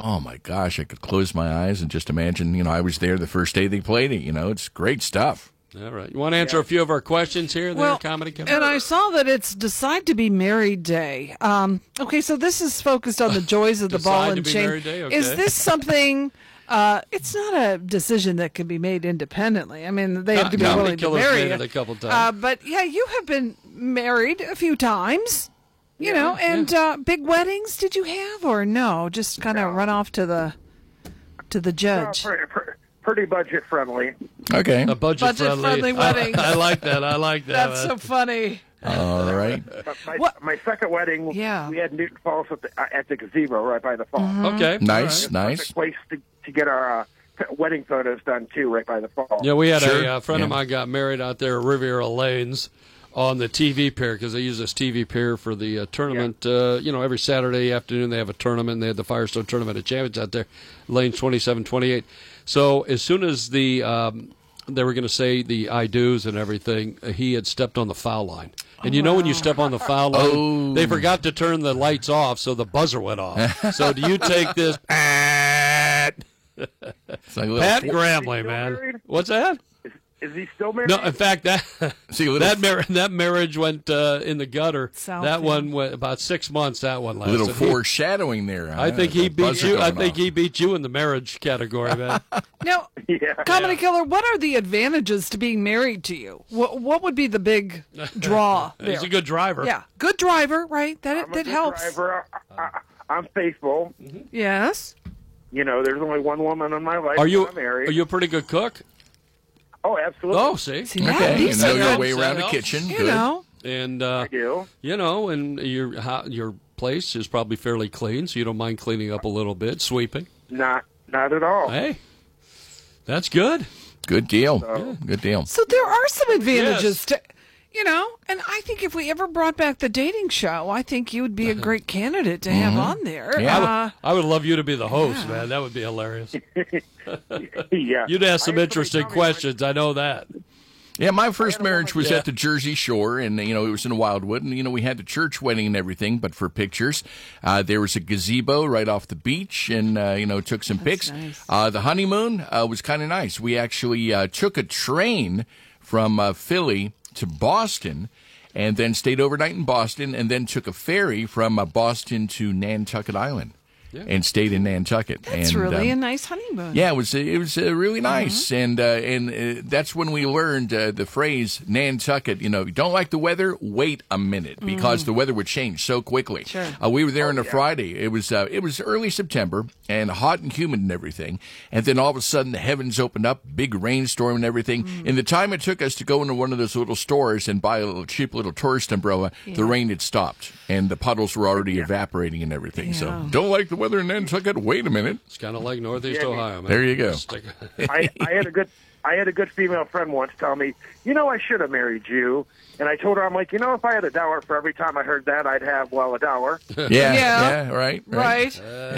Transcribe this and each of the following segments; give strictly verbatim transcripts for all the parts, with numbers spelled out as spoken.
oh my gosh, I could close my eyes and just imagine, you know, I was there the first day they played it. You know, it's great stuff. All right. You want to answer yeah. a few of our questions here? There, well, Comedy Killer? And I saw that it's Decide to Be Married Day. Um, okay, so this is focused on the joys of the ball and chain. Okay. Is this something... Uh, it's not a decision that can be made independently. I mean, they have to be Comedy willing to Killer's marry made it. it a couple times. Uh, but, yeah, you have been married a few times, you yeah, know, and yeah. uh, big weddings did you have or no? Just kind of no. run off to the to the judge. No, pretty, pretty budget friendly. Okay. A budget, Budget friendly, friendly wedding. I, I like that. I like that. That's so funny. All right. My, What? my second wedding, Yeah. we had Newton Falls at the, at the gazebo right by the falls. Mm-hmm. Okay. Nice, It's a nice. perfect place to, to get our uh, wedding photos done, too, right by the falls. Yeah, we had Sure. a uh, friend of Yeah. mine got married out there at Riviera Lanes on the T V pier because they use this T V pier for the uh, tournament. Uh, you know, every Saturday afternoon they have a tournament. They had the Firestone Tournament of Champions out there, lanes twenty-seven, twenty-eight. So as soon as the um, they were going to say the I do's and everything, uh, he had stepped on the foul line. And you know when you step on the foul line, Oh. they forgot to turn the lights off, so the buzzer went off. So do you take this? It's like a little Pat four- Gramley, still man. married? What's that? Is he still married? No, in fact, that See, a little, that mar- that marriage went uh, in the gutter. South that End. one went about six months. That one a lasted. little He- foreshadowing there. Huh? I think he The beat buzzer you. I going think off. he beat you in the marriage category, man. Now, Yeah. Comedy Yeah. Killer, what are the advantages to being married to you? What what would be the big draw there? He's a good driver. Yeah, good driver, right? That I'm a that good helps. driver. I, I, I'm faithful. Yes. You know, there's only one woman in my life. Are you I'm married. are you a pretty good cock? Oh, absolutely. Oh, see, See, that Okay, you these know are your good. way around the Helps. kitchen. You Good. know, and uh, I do. you know, and your ho- your place is probably fairly clean, so you don't mind cleaning up a little bit, sweeping. Not, not at all. Hey, that's good. Good deal. Good deal. so there are some advantages Yes. to, you know, and I think if we ever brought back the dating show, I think you would be a great candidate to have on there. Yeah. Uh, I would love you to be the host, man. That would be hilarious. Yeah. You'd ask some I had interesting somebody tell me, questions. I know that. Yeah, my first marriage was Yeah. at the Jersey Shore, and you know it was in Wildwood, and you know we had the church wedding and everything. But for pictures, uh, there was a gazebo right off the beach, and uh, you know took some pics. nice. Uh, the honeymoon uh, was kind of nice. We actually uh, took a train from uh, Philly to Boston, and then stayed overnight in Boston, and then took a ferry from uh, Boston to Nantucket Island, and stayed in Nantucket. that's and, really um, a nice honeymoon. Yeah, it was it was uh, really nice, and uh, and uh, that's when we learned uh, the phrase Nantucket. You know, you don't like the weather? Wait a minute, because the weather would change so quickly. Sure. Uh, we were there on a Friday. It was uh, it was early September and hot and humid and everything, and then all of a sudden the heavens opened up, big rainstorm and everything. In the time it took us to go into one of those little stores and buy a little cheap little tourist umbrella, the rain had stopped and the puddles were already evaporating and everything. So Yeah. don't like the weather in Nantucket? Wait a minute. It's kind of like Northeast Yeah, Ohio, man. There you go. Stick- I, I had a good I had a good female friend once tell me, you know, I should have married you. And I told her, I'm like, you know, if I had a dollar for every time I heard that, I'd have, well, a dollar. Yeah, Yeah. yeah, right, Right.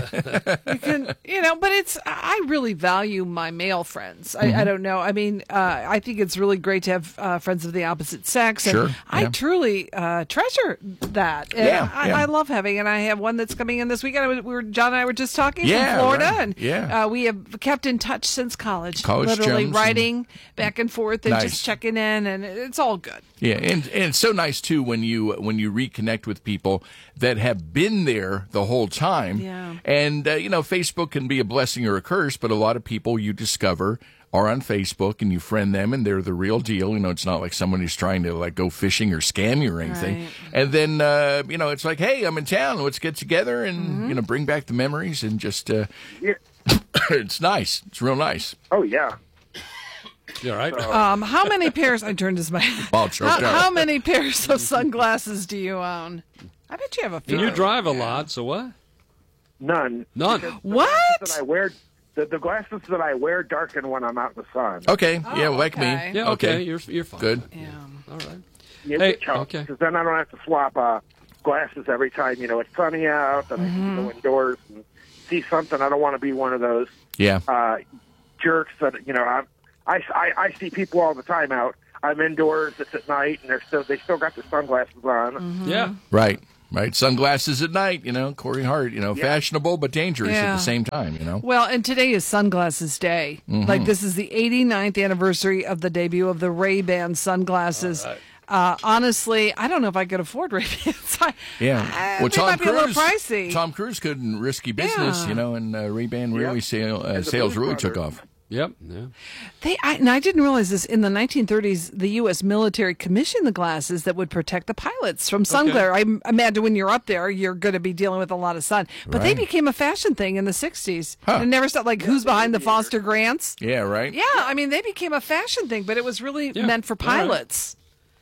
you can, you know, but it's, I really value my male friends. I, I don't know. I mean, uh, I think it's really great to have uh, friends of the opposite sex. And Sure, I yeah. truly uh, treasure that. And Yeah, I, yeah. I love having, and I have one that's coming in this weekend. I was, we were, John and I were just talking Yeah, from Florida, right. and Yeah. uh, we have kept in touch since college. College Literally chums writing back and forth and Nice. just checking in, and it's all good. Yeah, and and it's so nice too when you when you reconnect with people that have been there the whole time. Yeah. And uh, you know, Facebook can be a blessing or a curse, but a lot of people you discover are on Facebook and you friend them and they're the real deal. You know, it's not like someone who's trying to like go fishing or scam you or anything. Right. And then uh, you know, it's like, hey, I'm in town. Let's get together and you know bring back the memories and just uh, Yeah. it's nice. It's real nice. Oh, yeah. You all right? Um, how many pairs? I turned his mic. All choked How, out. how many pairs of sunglasses do you own? I bet you have a few. And you drive a lot, so what? None. None. What? That I wear, the, the glasses that I wear darken when I'm out in the sun. Okay. yeah, like okay. me. Yeah, okay. You're you're fine. Good. Yeah. All right. Yeah, Hey, which helps, okay. because then I don't have to swap uh, glasses every time, you know, it's sunny out and I can go indoors and see something. I don't want to be one of those Yeah. uh, jerks that, you know, I, I, I, I see people all the time out. I'm indoors, it's at night, and they're still they still got their sunglasses on. Yeah. Right. Right, sunglasses at night, you know, Corey Hart, you know, Yeah. fashionable but dangerous Yeah. at the same time, you know. Well, and today is Sunglasses Day. Mm-hmm. Like, this is the eighty-ninth anniversary of the debut of the Ray-Ban sunglasses. Uh, honestly, I don't know if I could afford Ray-Bans. I, Yeah, uh, they might be a little pricey. Tom Cruise couldn't risky business, Yeah. you know, and uh, Ray-Ban really Yep. sale, uh, And the sales Blues really took Brothers. off. Yep. Yeah. They, I, and I didn't realize this. In the nineteen thirties, the U S military commissioned the glasses that would protect the pilots from sun Okay. glare. I m- imagine when you're up there, you're going to be dealing with a lot of sun. But they Right. became a fashion thing in the sixties. Huh. And it never stopped. Like, who's behind the Foster Grants? Yeah, right? Yeah, I mean, they became a fashion thing, but it was really Yeah. meant for All right. pilots.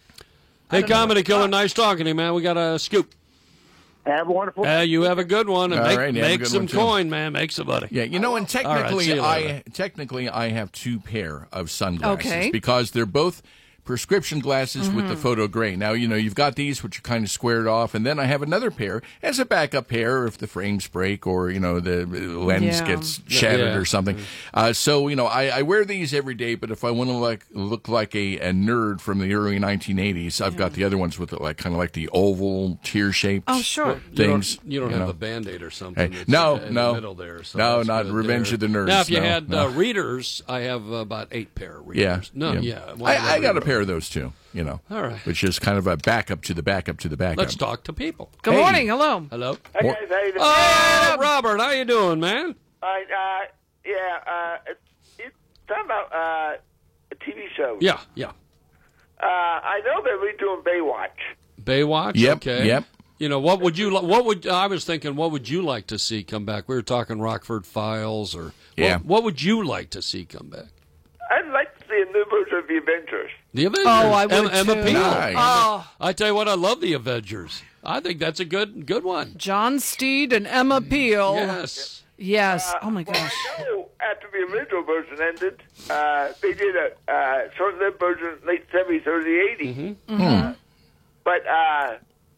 Hey, Comedy Killer, nice talking to you, man. We got a scoop. Have a wonderful Uh, you have a good one, and All make, right, you have a make good some one, too. coin, man. Make some money. Yeah, you know, and All right, technically, see you later. I technically I have two pair of sunglasses Okay. because they're both prescription glasses with the photo gray. Now, you know, you've got these which are kind of squared off, and then I have another pair as a backup pair if the frames break or, you know, the lens Yeah. gets shattered Yeah. or something. Uh, so, you know, I, I wear these every day, but if I want to like look like a, a nerd from the early nineteen eighties, I've got the other ones with like kind of like the oval tear-shaped Oh, sure. You things. don't, you don't you have know. the Band-Aid or something. Hey, that's no, in no. the middle there. So No, that's not good Revenge there. of the Nerds, Now, if you no, had no. Uh, readers, I have about eight pair of readers. Yeah. No, yeah. one of I, I every got a row. pair of those too, you know. All right. Which is kind of a backup to the backup to the backup. Let's talk to people. Good Hey. morning. Hello. Hello. Hey More- guys, how you doing? Oh, Robert, how you doing, man? Uh, uh, yeah, uh, you talking about uh, T V shows. Yeah, yeah. Uh, I know they're redoing Baywatch. Baywatch. Yep, Okay. yep. You know what would you li- what would I was thinking what would you like to see come back? We were talking Rockford Files or Yeah. what, what would you like to see come back? I'd like to see a new version of the Avengers. The Avengers. Oh, I would Em- Emma too. Peel. Nice. Oh, I tell you what, I love the Avengers. I think that's a good good one. John Steed and Emma Peel. Yes. Yes. Oh, my Well, gosh. I know after the original version ended, uh, they did a uh, short-lived version late seventies, early eighties. Mm-hmm. Uh, but uh,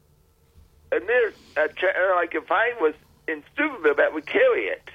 the nearest uh, channel I could find was in Steubenville that would carry it.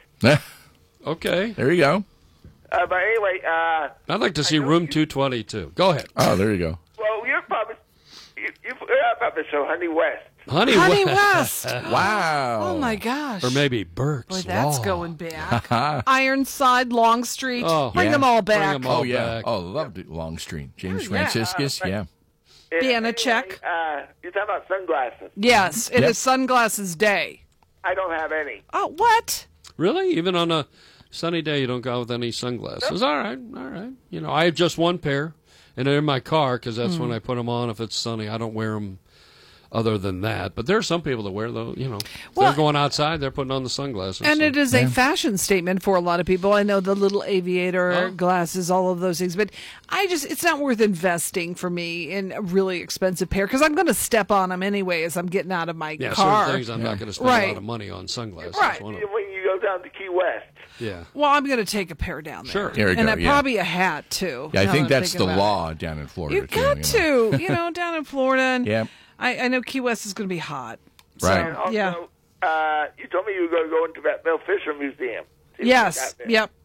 Okay. There you go. Uh, but anyway, uh, I'd like to see I know Room you- two twenty-two. Go ahead. Oh, there you go. well, you're probably you, you've heard about the show Honey West. Honey, Honey West. West. Wow. Oh, my gosh. Or maybe Burke's Boy, that's Law. going back. Ironside, Longstreet. Oh, Bring yeah. them all Bring back. 'em all Oh, yeah. back. Oh, loved it. Longstreet. James Oh, yeah. Franciscus. Uh, Yeah. Yeah, Vienna anyway, check. Uh, you're talking about sunglasses. Yes, it is Yep. Sunglasses Day. I don't have any. Oh, what? Really? Even on a sunny day, you don't go out with any sunglasses? All right, all right. You know, I have just one pair, and they're in my car because that's Hmm. when I put them on. If it's sunny, I don't wear them. Other than that, but there are some people that wear those. You know, if Well- they're going outside, they're putting on the sunglasses. And so- it is a fashion statement for a lot of people. I know the little aviator Oh. glasses, all of those things. But I just, it's not worth investing for me in a really expensive pair because I'm going to step on them anyway as I'm getting out of my yeah, car. certain things I'm not going to spend a Right. lot of money on sunglasses. Right. One of You- them. When you go down to Key West. Yeah. Well, I'm going to take a pair down there. Sure. There you and go, I- yeah. probably a hat, too. Yeah, I now think that I'm that's the thinking about it. law down in Florida. You've too, got you know. to, you know, down in Florida. And Yep. I, I know Key West is going to be hot. So, Right. And also, Yeah. uh, you told me you were going to go into that Mel Fisher Museum. See what Yes. you got there. Yep.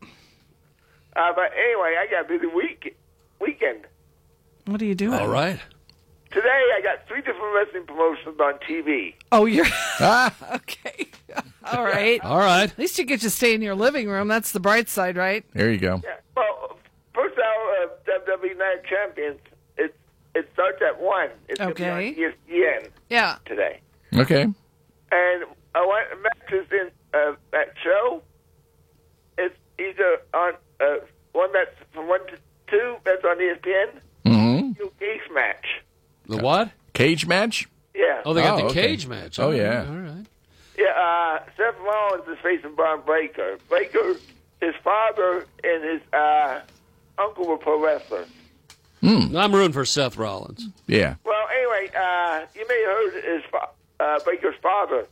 Uh, but anyway, I got a busy week, weekend. What are you doing? All right. Today, I got three different wrestling promotions on T V. Oh, you're Ah, okay. All right. All right. At least you get to stay in your living room. That's the bright side, right? there you go. Yeah. Well, first hour of W W E Night of Champions, it, it starts at one. It's going to Okay. be on E S P N Yeah. today. Okay. And I want matches in uh, that show. It's either on uh, one that's from one to two that's on E S P N. Mm-hmm. Steel cage match. The what? Cage match? Yeah. Oh, they got Oh, the okay. cage match. Oh, All right, yeah. All right. Yeah. Uh, Seth Rollins is facing Braun Breaker. Breaker, his father and his uh, uncle were pro wrestlers. I'm rooting for Seth Rollins. Yeah. Well, anyway, uh, you may have heard his fa- uh, Breaker's father.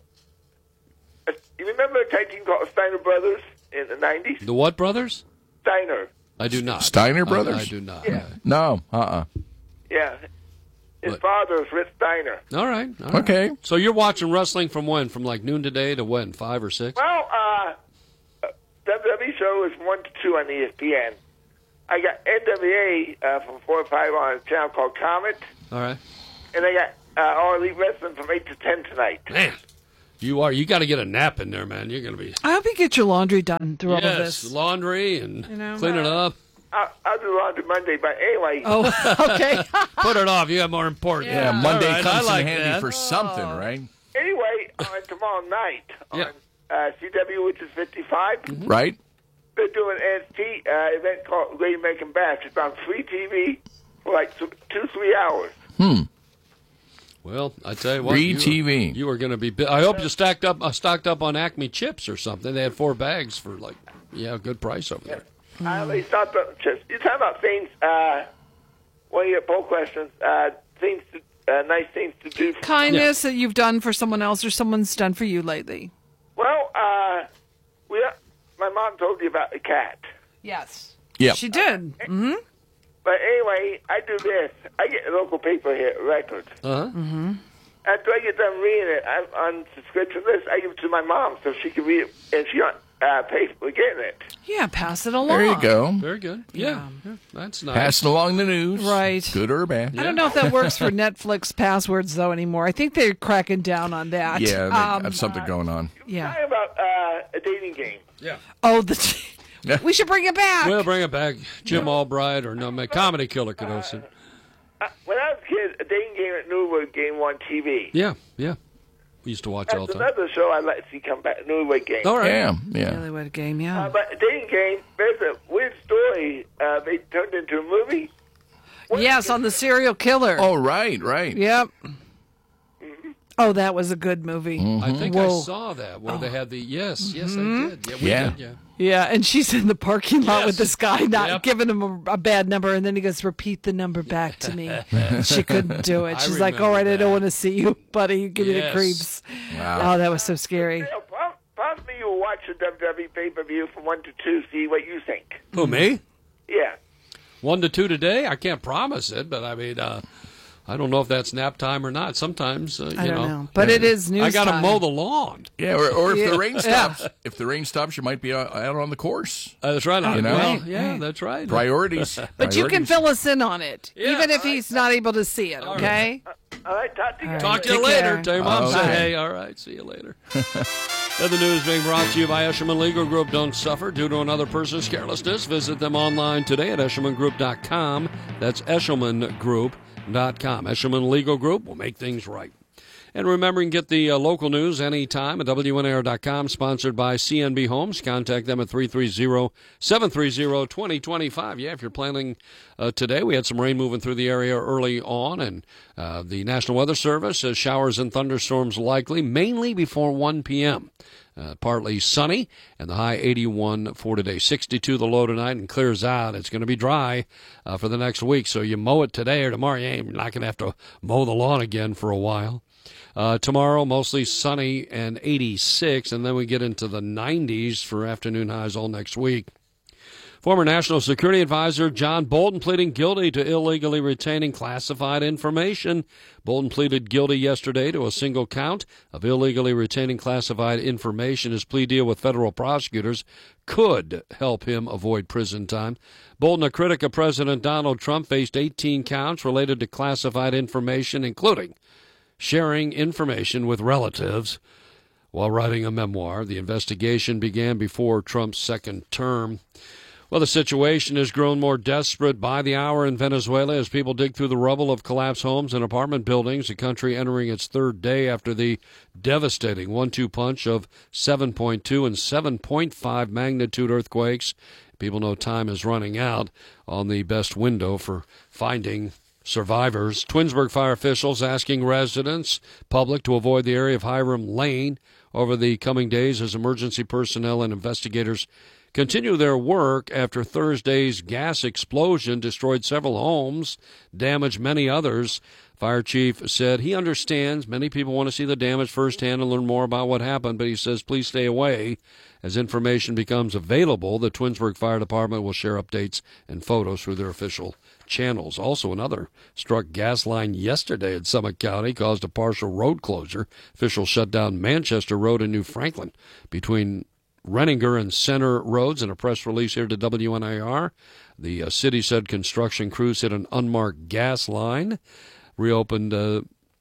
Uh, you remember a tag team called Steiner Brothers in the nineties? The what brothers? Steiner. I do not. Steiner I- brothers? I, do not. Yeah. No. Uh-uh. Yeah. His What? father is Rich Steiner. All right. all right. Okay. So you're watching wrestling from when? From like noon today to when? Five or six? Well, uh, uh, W W E show is one to two on E S P N. I got N W A uh, from four or five on a channel called Comet, All right. and I got uh, All Elite Wrestling from eight to ten tonight. Man, you are. You got to get a nap in there, man. You're going to be. I hope you get your laundry done through all of Yes, this. laundry and You know? clean it up. I'll, I'll do laundry Monday, but anyway. Oh, okay. Put it off. You have more important. Yeah, Monday All right, comes I like in handy that. for something, right? Anyway, on tomorrow night on Yeah. uh, C W, which is fifty-five, Right? they're doing an N X T uh, event called Great American Bash. It's on free T V for like two, two three hours. Hmm. Well, I tell you what, Free you, T V. You are going to be. bi- I hope you stacked up, uh, stocked up on Acme chips or something. They had four bags for like, yeah, a good price over there. Uh, they stopped up. Just, you're talking about things. Uh, one of your poll questions. Uh, things, to, uh, nice things to do. For, Kindness that you've done for someone else or someone's done for you lately. well, uh, we. My mom told you about the cat. Yes. Yep. She did. Mm-hmm. But anyway, I do this. I get a local paper here, Record. Uh huh. Mm-hmm. After I get done reading it, I'm on subscription list. I give it to my mom so she can read it, and she don't uh, pay for getting it. Yeah, pass it along. There you go. Very good. Yeah, yeah, that's nice. Passing along the news. Right. Good or bad. I don't know if that works for Netflix passwords, though, anymore. I think they're cracking down on that. Yeah, they Um, have something going on. yeah. Talking about uh, a dating game. Yeah. Oh, the. We should bring it back. We'll bring it back. Jim Albright or no, Comedy Killer could host it. Uh, when I was a kid, a dating game at Newwood game on T V. Yeah, yeah. We used to watch all That's the time. another show I'd like to see come back, Newwood game. All right. Yeah, yeah. Really, what a game, yeah. Uh, but a dating game, there's a weird story uh, they turned into a movie. Yes, on the serial killer. Oh, right, right. Yep. Oh, that was a good movie. I think Whoa. I saw that where they had the yes, yes, I did. Yeah, we Yeah. did. Yeah. Yeah, and she's in the parking lot Yes. with this guy not Yep. giving him a, a bad number, and then he goes, "Repeat the number back to me." She couldn't do it. I She's like, "All remember right, I that. don't want to see you, buddy. You give me the Yes. creeps." Wow. Oh, that was so scary. You know, po- possibly you'll watch the W W E pay-per-view from one to two, see what you think. Who, me? Yeah. One to two today? I can't promise it, but I mean, uh, I don't know if that's nap time or not. Sometimes, uh, you I don't know. know, but it is news I got to time. mow the lawn. Yeah, or, or if Yeah. the rain Yeah. stops, if the rain stops, you might be out, out on the course. Uh, that's right. You know? Well, Right, yeah, right. that's right. Priorities. But you can Priorities. fill us in on it, Yeah, even if all he's not able to see it. Okay. All right, talk to you. All Talk right. to you Take later. care. Tell your mom Okay. say hey. All right, see you later. And the news being brought to you by Eshelman Legal Group. Don't suffer due to another person's carelessness. Visit them online today at eshelman group dot com. That's eshelman group dot com. Eshelman Legal Group will make things right. And remember, you can get the uh, local news anytime at W N A R dot com, sponsored by C N B Homes. Contact them at three three zero, seven three zero, two zero two five. Yeah, if you're planning uh, today, we had some rain moving through the area early on, and uh, the National Weather Service says showers and thunderstorms likely, mainly before one p.m. Uh, partly sunny, and the high eighty-one for today. sixty-two the low tonight, and clears out. It's going to be dry uh, for the next week, so you mow it today or tomorrow. You ain't not going to have to mow the lawn again for a while. Uh, tomorrow, mostly sunny and eighty-six, and then we get into the nineties for afternoon highs all next week. Former National Security Advisor John Bolton pleading guilty to illegally retaining classified information. Bolton pleaded guilty yesterday to a single count of illegally retaining classified information. His plea deal with federal prosecutors could help him avoid prison time. Bolton, a critic of President Donald Trump, faced eighteen counts related to classified information, including sharing information with relatives while writing a memoir. The investigation began before Trump's second term. Well, the situation has grown more desperate by the hour in Venezuela as people dig through the rubble of collapsed homes and apartment buildings, the country entering its third day after the devastating one two punch of seven point two and seven point five magnitude earthquakes. People know time is running out on the best window for finding survivors. Twinsburg fire officials asking residents, public, to avoid the area of Hiram Lane over the coming days as emergency personnel and investigators continue their work after Thursday's gas explosion destroyed several homes, damaged many others. Fire chief said he understands many people want to see the damage firsthand and learn more about what happened, but he says please stay away. As information becomes available, the Twinsburg Fire Department will share updates and photos through their official channels. Also, another struck gas line yesterday in Summit County, caused a partial road closure. Officials shut down Manchester Road in New Franklin between Renninger and Center Roads. In a press release here to W N A R, the uh, city said construction crews hit an unmarked gas line. Reopened uh,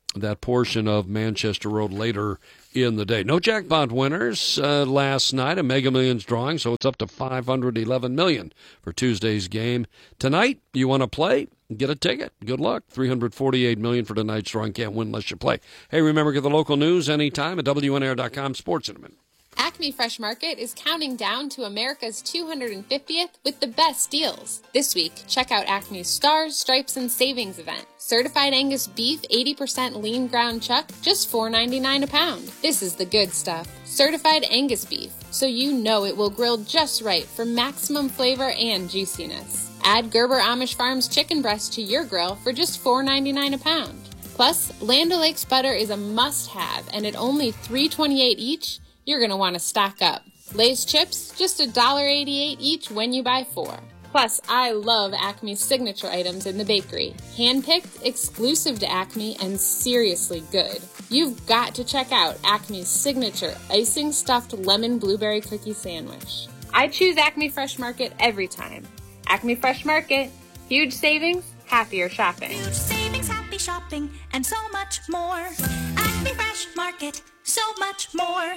that portion of Manchester Road later in the day. No jackpot winners uh, last night, a Mega Millions drawing, so it's up to five hundred eleven million dollars for Tuesday's game. Tonight, you want to play? Get a ticket. Good luck. three hundred forty-eight million dollars for tonight's drawing. Can't win unless you play. Hey, remember, get the local news anytime at W N A R dot com. Sports in a minute. Acme Fresh Market is counting down to America's two hundred fiftieth with the best deals. This week, check out Acme's Stars, Stripes, and Savings event. Certified Angus beef, eighty percent lean ground chuck, just four ninety-nine a pound. This is the good stuff. Certified Angus beef, so you know it will grill just right for maximum flavor and juiciness. Add Gerber Amish Farms chicken breast to your grill for just four ninety-nine a pound. Plus, Land O'Lakes butter is a must-have, and at only three twenty-eight each, you're going to want to stock up. Lay's chips, just one dollar eighty-eight each when you buy four. Plus, I love Acme's signature items in the bakery. Hand-picked, exclusive to Acme, and seriously good. You've got to check out Acme's signature icing stuffed lemon blueberry cookie sandwich. I choose Acme Fresh Market every time. Acme Fresh Market, huge savings, happier shopping. Huge savings, happy shopping, and so much more. Acme Fresh Market, so much more.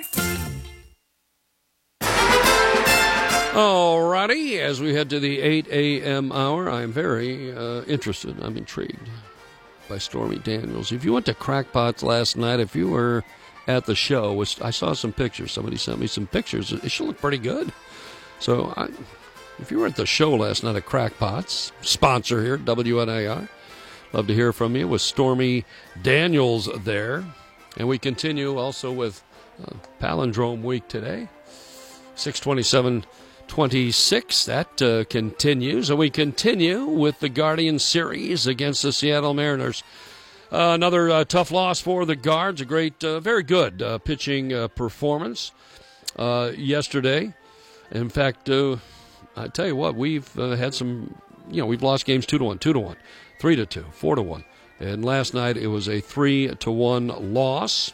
Alrighty, as we head to the eight a.m. hour, I'm very uh, interested. I'm intrigued by Stormy Daniels. If you went to Crackpots last night, if you were at the show, which I saw some pictures. Somebody sent me some pictures. It should look pretty good. So I, if you were at the show last night at Crackpots, sponsor here, W N A R, love to hear from you, with Stormy Daniels there. And we continue also with uh, Palindrome Week today, six twenty-seven twenty-six. That uh, continues. And we continue with the Guardian series against the Seattle Mariners. Uh, another uh, tough loss for the Guards. A great, uh, very good uh, pitching uh, performance uh, yesterday. In fact, uh, I tell you what, we've uh, had some, you know, we've lost games two to one, two to one, three to two, four to one. And last night it was a three to one loss.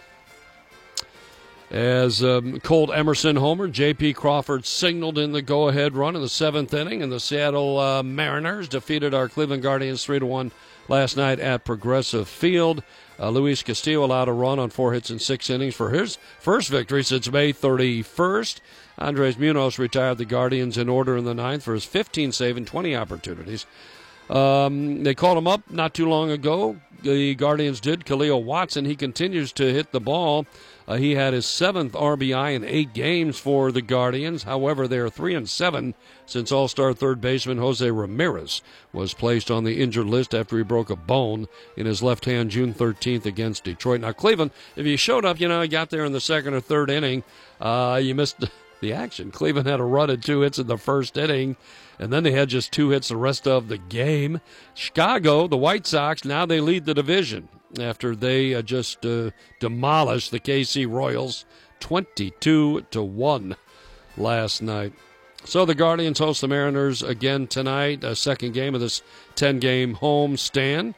As um, Colt Emerson homered, J P. Crawford signaled in the go-ahead run in the seventh inning, and the Seattle uh, Mariners defeated our Cleveland Guardians three to one last night at Progressive Field. Uh, Luis Castillo allowed a run on four hits in six innings for his first victory since May thirty-first. Andres Munoz retired the Guardians in order in the ninth for his fifteen save and twenty opportunities. Um, they called him up not too long ago. The Guardians did. Khalil Watson, he continues to hit the ball. Uh, he had his seventh R B I in eight games for the Guardians. However, they are three and seven since All-Star third baseman Jose Ramirez was placed on the injured list after he broke a bone in his left hand June thirteenth against Detroit. Now, Cleveland, if you showed up, you know, you got there in the second or third inning, uh, you missed the action. Cleveland had a run and two hits in the first inning, and then they had just two hits the rest of the game. Chicago, the White Sox, now they lead the division after they uh, just uh, demolished the K C Royals twenty-two to one last night. So the Guardians host the Mariners again tonight, a second game of this ten-game home stand.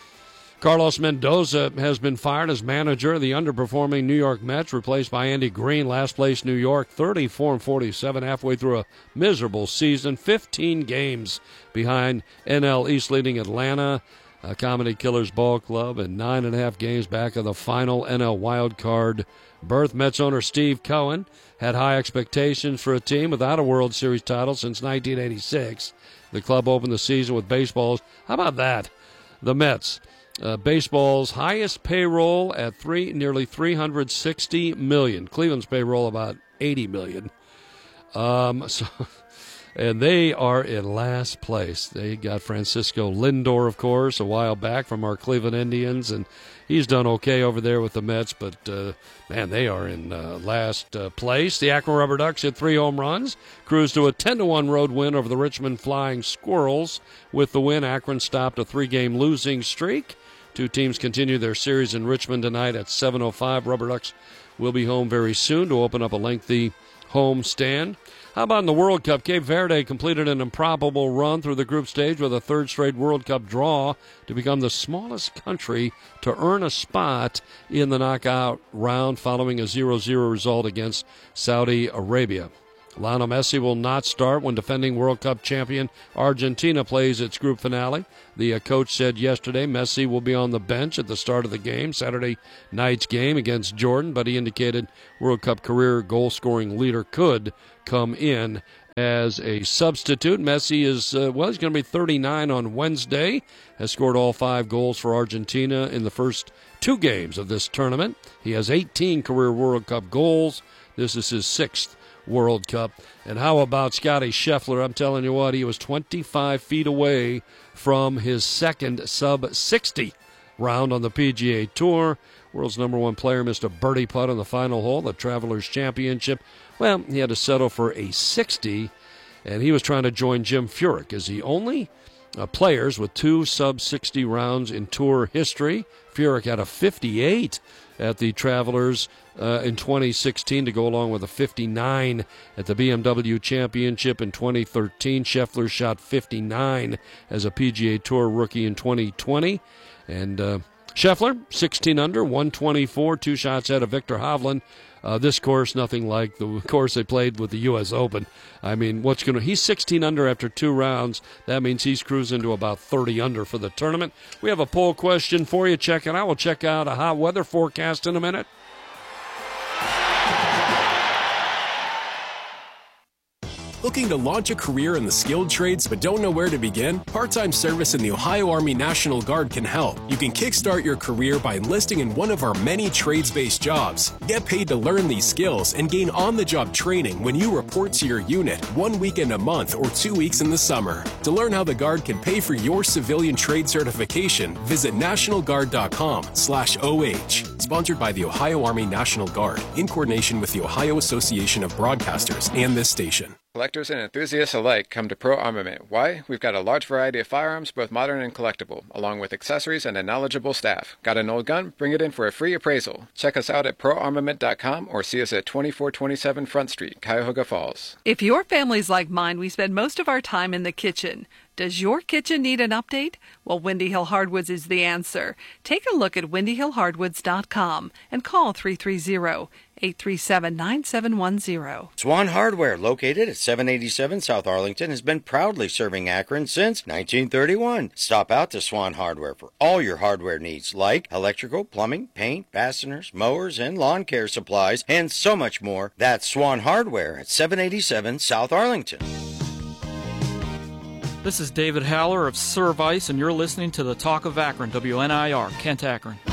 Carlos Mendoza has been fired as manager of the underperforming New York Mets, replaced by Andy Green, last place New York, thirty-four and forty-seven, halfway through a miserable season, fifteen games behind N L East leading Atlanta, uh, Comedy Killers Ball Club, and nine and a half games back of the final N L wild card berth. Mets owner Steve Cohen had high expectations for a team without a World Series title since nineteen eighty-six. The club opened the season with baseball's, how about that, the Mets. Uh, baseball's highest payroll at three, nearly three hundred sixty million dollars. Cleveland's payroll about eighty million dollars. Um, so, and they are in last place. They got Francisco Lindor, of course, a while back from our Cleveland Indians, and he's done okay over there with the Mets, but, uh, man, they are in uh, last uh, place. The Akron Rubber Ducks hit three home runs, cruised to a ten to one road win over the Richmond Flying Squirrels. With the win, Akron stopped a three-game losing streak. Two teams continue their series in Richmond tonight at seven oh five. Rubber Ducks will be home very soon to open up a lengthy home stand. How about in the World Cup? Cape Verde completed an improbable run through the group stage with a third straight World Cup draw to become the smallest country to earn a spot in the knockout round following a zero zero result against Saudi Arabia. Lionel Messi will not start when defending World Cup champion Argentina plays its group finale. The uh, coach said yesterday Messi will be on the bench at the start of the game, Saturday night's game against Jordan, but he indicated World Cup career goal-scoring leader could come in as a substitute. Messi is, uh, well, he's going to be thirty-nine on Wednesday, has scored all five goals for Argentina in the first two games of this tournament. He has eighteen career World Cup goals. This is his sixth World Cup. And how about Scotty Scheffler? I'm telling you what, he was twenty-five feet away from his second sub sixty round on the P G A Tour. World's number one player missed a birdie putt on the final hole, the Travelers Championship. Well, he had to settle for a sixty, and he was trying to join Jim Furyk as the only uh, players with two sub sixty rounds in Tour history. Furyk had a fifty-eight at the Travelers uh, in twenty sixteen to go along with a fifty-nine at the B M W Championship in twenty thirteen. Scheffler shot fifty-nine as a P G A Tour rookie in twenty twenty. And uh, Scheffler, sixteen under, one twenty-four, two shots ahead of Victor Hovland. Uh, this course, nothing like the course they played with the U S Open. I mean, what's going to? He's sixteen under after two rounds. That means he's cruising to about thirty under for the tournament. We have a poll question for you. Check it out. We'll check out a hot weather forecast in a minute. Looking to launch a career in the skilled trades but don't know where to begin? Part-time service in the Ohio Army National Guard can help. You can kickstart your career by enlisting in one of our many trades-based jobs. Get paid to learn these skills and gain on-the-job training when you report to your unit one weekend a month or two weeks in the summer. To learn how the Guard can pay for your civilian trade certification, visit national guard dot com slash O H. Sponsored by the Ohio Army National Guard in coordination with the Ohio Association of Broadcasters and this station. Collectors and enthusiasts alike come to Pro Armament. Why? We've got a large variety of firearms, both modern and collectible, along with accessories and a knowledgeable staff. Got an old gun? Bring it in for a free appraisal. Check us out at pro armament dot com or see us at twenty-four twenty-seven Front Street, Cuyahoga Falls. If your family's like mine, we spend most of our time in the kitchen. Does your kitchen need an update? Well, Windy Hill Hardwoods is the answer. Take a look at windy hill hardwoods dot com and call three three zero, eight three seven, nine seven one zero. Swan Hardware, located at seven eighty-seven South Arlington, has been proudly serving Akron since nineteen thirty-one. Stop out to Swan Hardware for all your hardware needs, like electrical, plumbing, paint, fasteners, mowers, and lawn care supplies, and so much more. That's Swan Hardware at seven eighty-seven South Arlington. This is David Haller of Service, and you're listening to the Talk of Akron, W N I R, Kent, Akron.